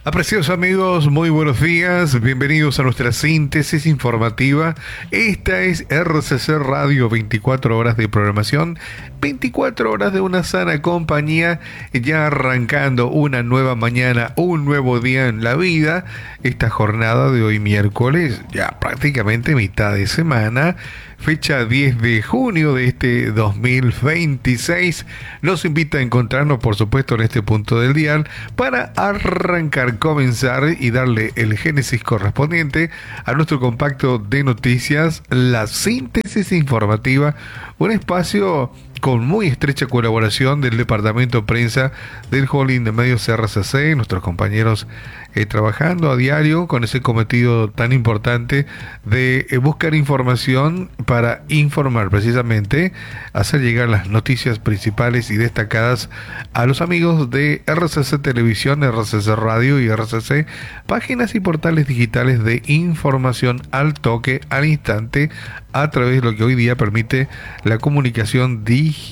Apreciados amigos, muy buenos días, bienvenidos a nuestra síntesis informativa. Esta es RCC Radio, 24 horas de programación, 24 horas de una sana compañía, ya arrancando una nueva mañana, un nuevo día en la vida. Esta jornada de hoy miércoles, ya prácticamente mitad de semana, fecha 10 de junio de este 2026, nos invita a encontrarnos, por supuesto, en este punto del dial para arrancar, comenzar y darle el génesis correspondiente a nuestro compacto de noticias, la síntesis informativa, un espacio con muy estrecha colaboración del Departamento de Prensa del Holding de Medios RCC, nuestros compañeros trabajando a diario con ese cometido tan importante de buscar información para informar precisamente, hacer llegar las noticias principales y destacadas a los amigos de RCC Televisión, RCC Radio y RCC, páginas y portales digitales de información al toque, al instante, a través de lo que hoy día permite la comunicación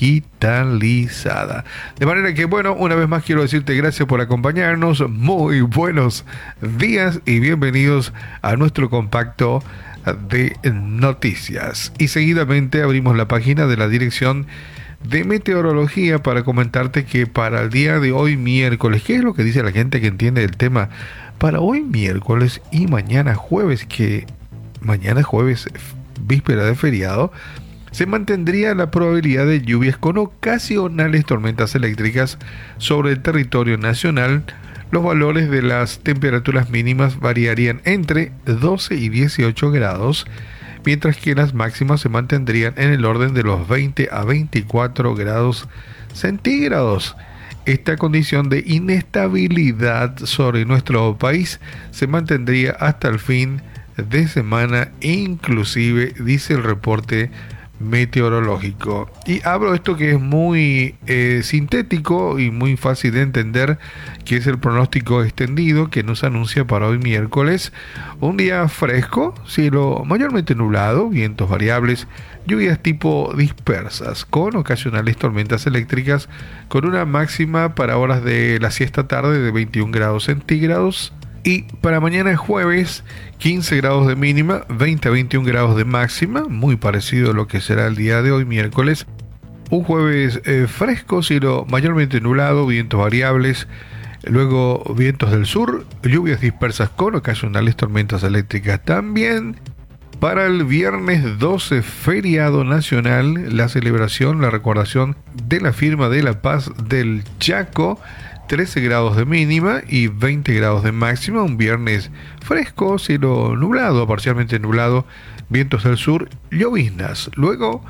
digitalizada. De manera que, bueno, una vez más quiero decirte gracias por acompañarnos, muy buenos días y bienvenidos a nuestro compacto de noticias. Y seguidamente abrimos la página de la Dirección de Meteorología para comentarte que para el día de hoy miércoles, ¿qué es lo que dice la gente que entiende el tema? Para hoy miércoles y mañana jueves, que mañana jueves víspera de feriado, se mantendría la probabilidad de lluvias con ocasionales tormentas eléctricas sobre el territorio nacional. Los valores de las temperaturas mínimas variarían entre 12 y 18 grados, mientras que las máximas se mantendrían en el orden de los 20 a 24 grados centígrados. Esta condición de inestabilidad sobre nuestro país se mantendría hasta el fin de semana, inclusive, dice el reporte meteorológico. Y hablo de esto que es muy sintético y muy fácil de entender, que es el pronóstico extendido que nos anuncia para hoy miércoles un día fresco, cielo mayormente nublado, vientos variables, lluvias tipo dispersas con ocasionales tormentas eléctricas, con una máxima para horas de la siesta tarde de 21 grados centígrados. Y para mañana jueves, 15 grados de mínima, 20 a 21 grados de máxima, muy parecido a lo que será el día de hoy miércoles. Un jueves fresco, cielo mayormente nublado, vientos variables, luego vientos del sur, lluvias dispersas con ocasionales tormentas eléctricas también. Para el viernes 12, feriado nacional, la celebración, la recordación de la firma de la paz del Chaco, 13 grados de mínima y 20 grados de máxima, un viernes fresco, cielo nublado, parcialmente nublado, vientos del sur, lloviznas, luego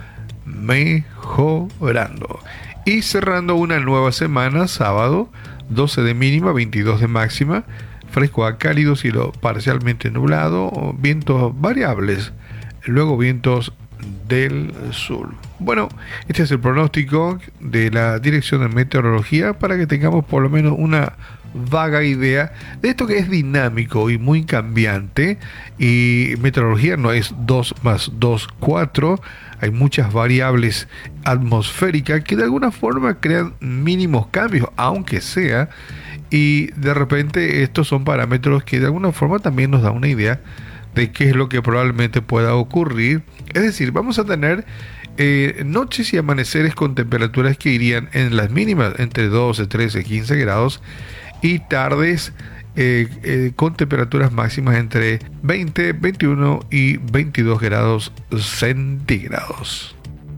mejorando. Y cerrando una nueva semana, sábado, 12 de mínima, 22 de máxima, fresco a cálido, cielo parcialmente nublado, vientos variables, luego vientos del sur. Bueno, este es el pronóstico de la Dirección de Meteorología para que tengamos por lo menos una vaga idea de esto que es dinámico y muy cambiante. Y meteorología no es 2 más 2, 4. Hay muchas variables atmosféricas que de alguna forma crean mínimos cambios, aunque sea. Y de repente estos son parámetros que de alguna forma también nos dan una idea de qué es lo que probablemente pueda ocurrir. Es decir, vamos a tener noches y amaneceres con temperaturas que irían en las mínimas entre 12, 13, 15 grados y tardes con temperaturas máximas entre 20, 21 y 22 grados centígrados.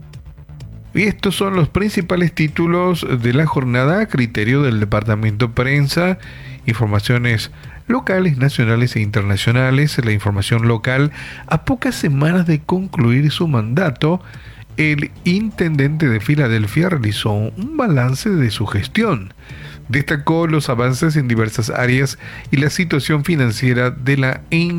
Y estos son los principales títulos de la jornada a criterio del Departamento de Prensa. Informaciones locales, nacionales e internacionales. La información local: a pocas semanas de concluir su mandato, el intendente de Filadelfia realizó un balance de su gestión. Destacó los avances en diversas áreas y la situación financiera de la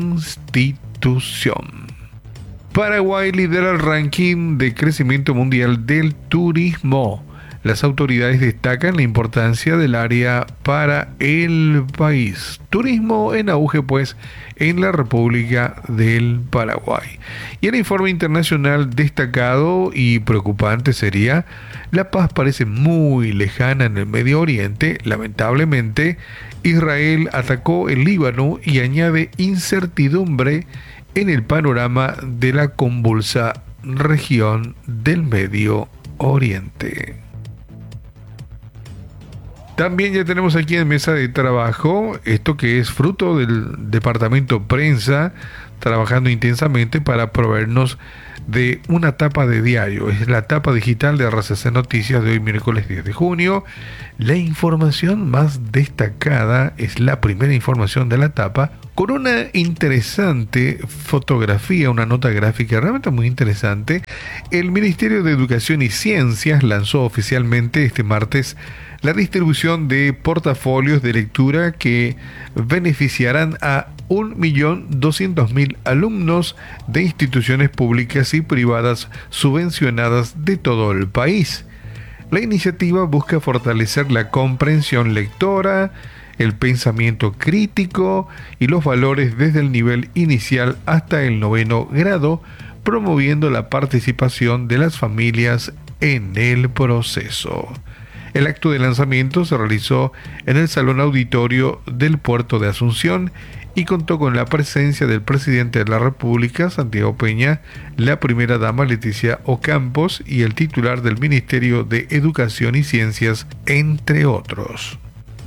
institución. Paraguay lidera el ranking de crecimiento mundial del turismo. las autoridades destacan la importancia del área para el país. Turismo en auge, pues, en la República del Paraguay. Y el informe internacional destacado y preocupante sería: la paz parece muy lejana en el Medio Oriente. Lamentablemente, Israel atacó el Líbano y añade incertidumbre en el panorama de la convulsa región del Medio Oriente. También ya tenemos aquí en mesa de trabajo esto que es fruto del departamento prensa, trabajando intensamente para proveernos de una tapa de diario. Es la tapa digital de RCC Noticias de hoy, miércoles 10 de junio. La información más destacada es la primera información de la tapa, con una interesante fotografía, una nota gráfica realmente muy interesante. El Ministerio de Educación y Ciencias lanzó oficialmente este martes la distribución de portafolios de lectura que beneficiarán a 1.200.000 alumnos de instituciones públicas y privadas subvencionadas de todo el país. La iniciativa busca fortalecer la comprensión lectora, el pensamiento crítico y los valores desde el nivel inicial hasta el 9º grado, promoviendo la participación de las familias en el proceso. El acto de lanzamiento se realizó en el Salón Auditorio del Puerto de Asunción y contó con la presencia del presidente de la República, Santiago Peña, la primera dama, Leticia Ocampos, y el titular del Ministerio de Educación y Ciencias, entre otros.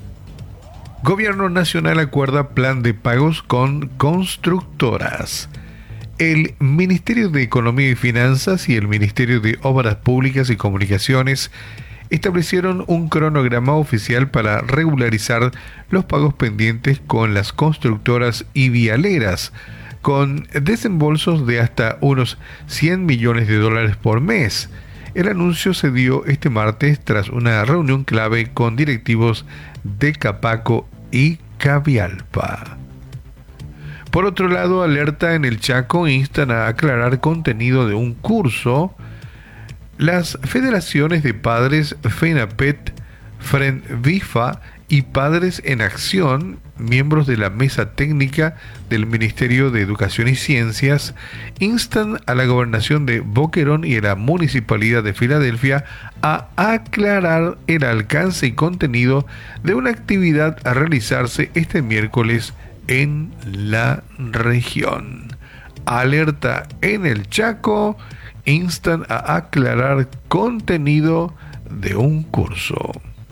Gobierno Nacional acuerda plan de pagos con constructoras. El Ministerio de Economía y Finanzas y el Ministerio de Obras Públicas y Comunicaciones establecieron un cronograma oficial para regularizar los pagos pendientes con las constructoras y vialeras, con desembolsos de hasta unos $100 millones por mes. El anuncio se dio este martes tras una reunión clave con directivos de Capaco y Cavialpa. Por otro lado, Alerta en el Chaco instan a aclarar contenido de un curso. Las federaciones de padres FENAPET, FRENVIFA y Padres en Acción, miembros de la mesa técnica del Ministerio de Educación y Ciencias, instan a la Gobernación de Boquerón y a la Municipalidad de Filadelfia a aclarar el alcance y contenido de una actividad a realizarse este miércoles en la región. Alerta en el Chaco instan a aclarar contenido de un curso.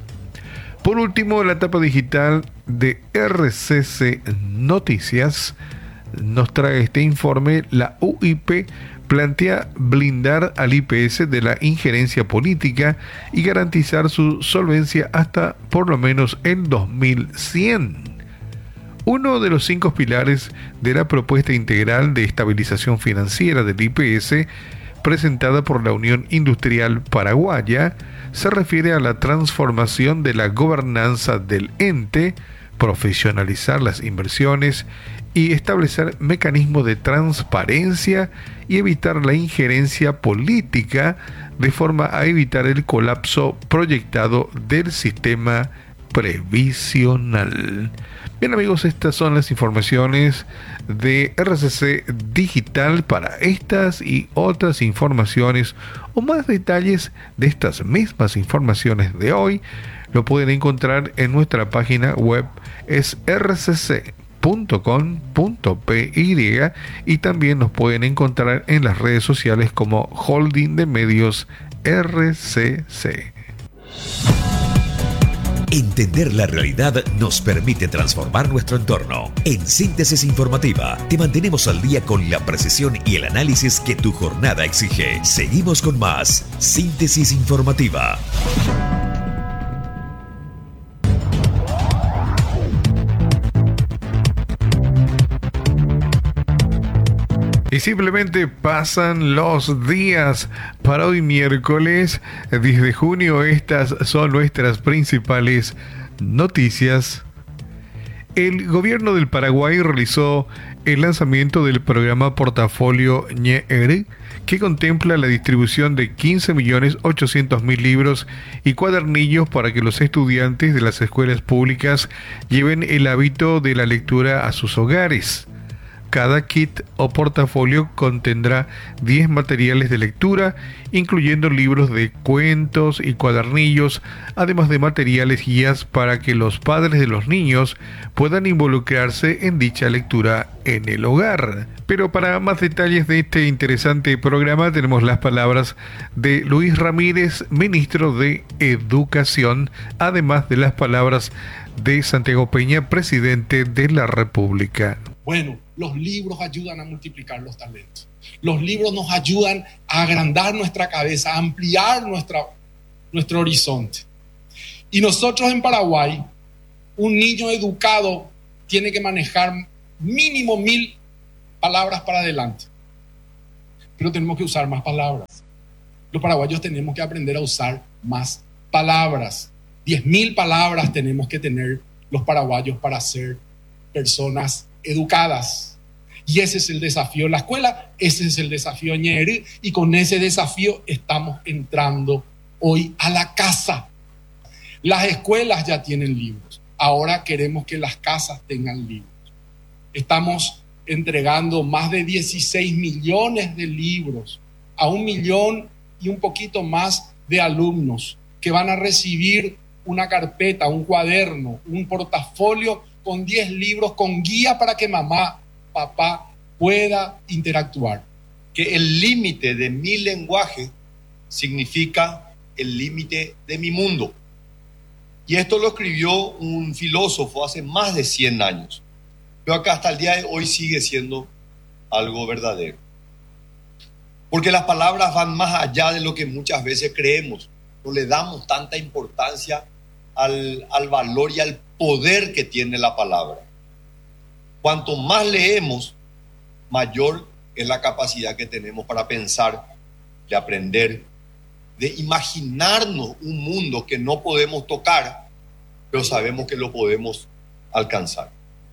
Por último, la tapa digital de RCC Noticias nos trae este informe. La UIP plantea blindar al IPS de la injerencia política y garantizar su solvencia hasta por lo menos el 2100. Uno de los 5 pilares de la propuesta integral de estabilización financiera del IPS, presentada por la Unión Industrial Paraguaya, se refiere a la transformación de la gobernanza del ente, profesionalizar las inversiones y establecer mecanismos de transparencia y evitar la injerencia política de forma a evitar el colapso proyectado del sistema previsional. Bien amigos, estas son las informaciones de RCC Digital. Para estas y otras informaciones o más detalles de estas mismas informaciones de hoy, lo pueden encontrar en nuestra página web, es rcc.com.py, y también nos pueden encontrar en las redes sociales como Holding de Medios RCC. Entender la realidad nos permite transformar nuestro entorno. En Síntesis Informativa te mantenemos al día con la precisión y el análisis que tu jornada exige. Seguimos con más Síntesis Informativa. Y simplemente pasan los días. Para hoy miércoles 10 de junio, estas son nuestras principales noticias El gobierno del Paraguay realizó el lanzamiento del programa Portafolio Ñe'e, que contempla la distribución de 15.800.000 libros y cuadernillos para que los estudiantes de las escuelas públicas lleven el hábito de la lectura a sus hogares. Cada kit o portafolio contendrá 10 materiales de lectura, incluyendo libros de cuentos y cuadernillos, además de materiales guías para que los padres de los niños puedan involucrarse en dicha lectura en el hogar. Pero para más detalles de este interesante programa tenemos las palabras de Luis Ramírez, ministro de Educación, además de las palabras de Santiago Peña, presidente de la República. Bueno, los libros ayudan a multiplicar los talentos. Los libros nos ayudan a agrandar nuestra cabeza, a ampliar nuestro horizonte. Y nosotros en Paraguay, un niño educado tiene que manejar mínimo 1.000 palabras para adelante. Pero tenemos que usar más palabras. Los paraguayos tenemos que aprender a usar más palabras. 10.000 palabras tenemos que tener los paraguayos para ser personas educadas. Y ese es el desafío en la escuela, ese es el desafío en Ñe'e, y con ese desafío estamos entrando hoy a la casa. Las escuelas ya tienen libros, ahora queremos que las casas tengan libros. Estamos entregando más de 16 millones de libros a 1 millón y un poquito más de alumnos que van a recibir una carpeta, un cuaderno, un portafolio con 10 libros, con guía para que mamá, papá pueda interactuar. Que el límite de mi lenguaje significa el límite de mi mundo. Y esto lo escribió un filósofo hace más de 100 años. Pero acá hasta el día de hoy sigue siendo algo verdadero. Porque las palabras van más allá de lo que muchas veces creemos. No le damos tanta importancia al valor y al poder que tiene la palabra. Cuanto más leemos, mayor es la capacidad que tenemos para pensar, de aprender, de imaginarnos un mundo que no podemos tocar, pero sabemos que lo podemos alcanzar.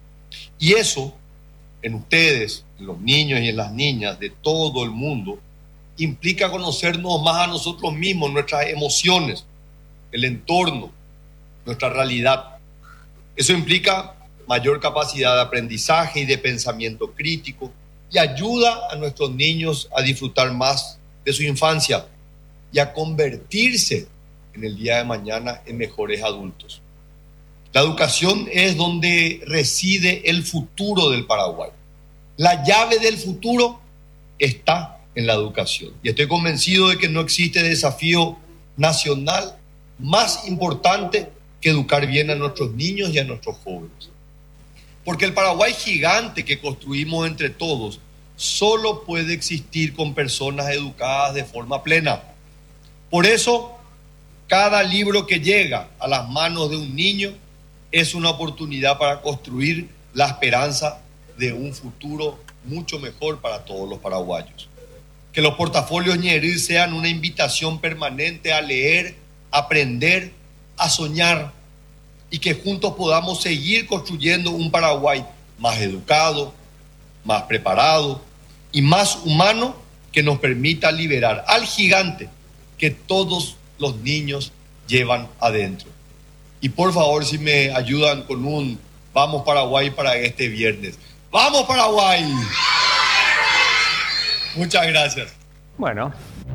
Y eso, en ustedes, en los niños y en las niñas de todo el mundo, implica conocernos más a nosotros mismos, nuestras emociones, el entorno, nuestra realidad. Eso implica mayor capacidad de aprendizaje y de pensamiento crítico y ayuda a nuestros niños a disfrutar más de su infancia y a convertirse en el día de mañana en mejores adultos. La educación es donde reside el futuro del Paraguay. La llave del futuro está en la educación. Y estoy convencido de que no existe desafío nacional más importante que educar bien a nuestros niños y a nuestros jóvenes. Porque el Paraguay gigante que construimos entre todos solo puede existir con personas educadas de forma plena. Por eso, cada libro que llega a las manos de un niño es una oportunidad para construir la esperanza de un futuro mucho mejor para todos los paraguayos. Que los portafolios Ñe'e sean una invitación permanente a leer, aprender, a soñar, y que juntos podamos seguir construyendo un Paraguay más educado, más preparado y más humano, que nos permita liberar al gigante que todos los niños llevan adentro. Y por favor, si me ayudan con un Vamos Paraguay para este viernes. ¡Vamos Paraguay! Muchas gracias. Bueno.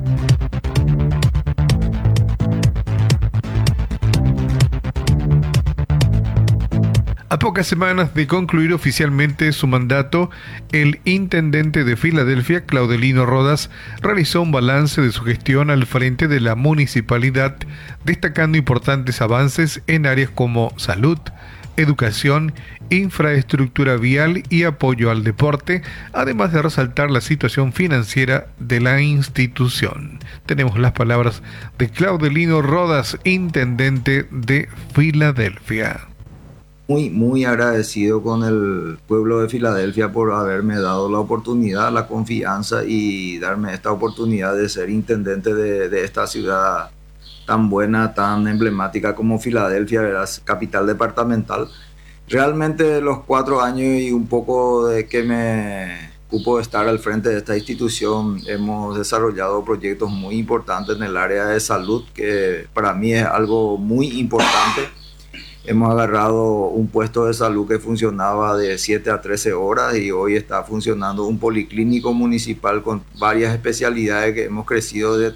A pocas semanas de concluir oficialmente su mandato, el intendente de Filadelfia, Claudelino Rodas, realizó un balance de su gestión al frente de la municipalidad, destacando importantes avances en áreas como salud, educación, infraestructura vial y apoyo al deporte, además de resaltar la situación financiera de la institución. Tenemos las palabras de Claudelino Rodas, intendente de Filadelfia. Muy agradecido con el pueblo de Filadelfia por haberme dado la oportunidad, la confianza y darme esta oportunidad de ser intendente de esta ciudad tan buena, tan emblemática como Filadelfia, ¿verdad? Capital departamental. Realmente los 4 años y un poco de que me cupo estar al frente de esta institución, hemos desarrollado proyectos muy importantes en el área de salud, que para mí es algo muy importante. Hemos agarrado un puesto de salud que funcionaba de 7 a 13 horas y hoy está funcionando un policlínico municipal con varias especialidades que hemos crecido de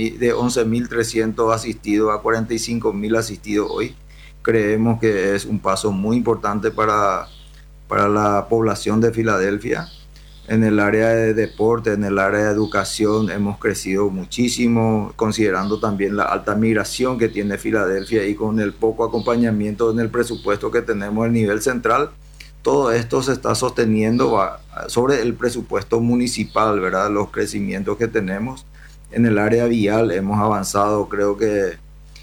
11.300 asistidos a 45.000 asistidos hoy. Creemos que es un paso muy importante para la población de Filadelfia. En el área de deporte, en el área de educación hemos crecido muchísimo, considerando también la alta migración que tiene Filadelfia y con el poco acompañamiento en el presupuesto que tenemos a nivel central. Todo esto se está sosteniendo sobre el presupuesto municipal, ¿verdad? Los crecimientos que tenemos. En el área vial hemos avanzado, creo que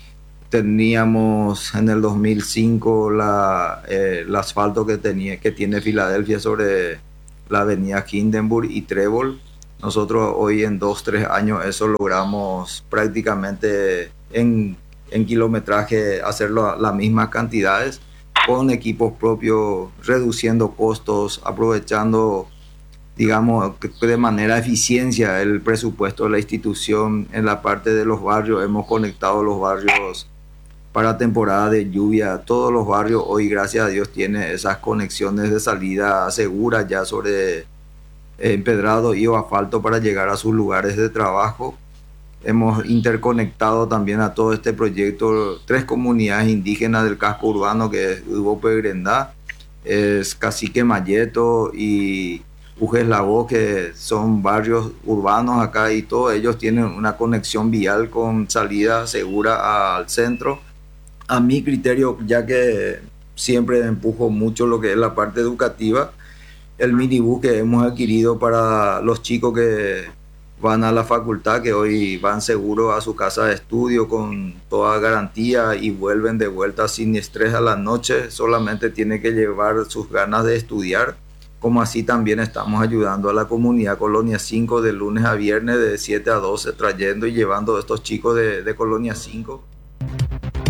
teníamos en el 2005 el asfalto que tiene Filadelfia sobre la avenida Hindenburg y Trébol. Nosotros hoy en 2-3 años eso logramos prácticamente en kilometraje hacerlo las mismas cantidades con equipos propios, reduciendo costos, aprovechando, digamos, de manera eficiencia el presupuesto de la institución. En la parte de los barrios hemos conectado los barrios para temporada de lluvia. Todos los barrios hoy, gracias a Dios, tienen esas conexiones de salida seguras ya sobre empedrado y o asfalto para llegar a sus lugares de trabajo. Hemos interconectado también a todo este proyecto 3 comunidades indígenas del casco urbano, que es Hugo-Pegrendá, es Cacique Mayeto y Ujeslabó, que son barrios urbanos acá, y todos ellos tienen una conexión vial con salida segura al centro. A mi criterio, ya que siempre empujo mucho lo que es la parte educativa, el minibús que hemos adquirido para los chicos que van a la facultad, que hoy van seguros a su casa de estudio con toda garantía y vuelven de vuelta sin estrés a la noche, solamente tiene que llevar sus ganas de estudiar. Como así también estamos ayudando a la comunidad Colonia 5 de lunes a viernes de 7 a 12, trayendo y llevando a estos chicos de Colonia 5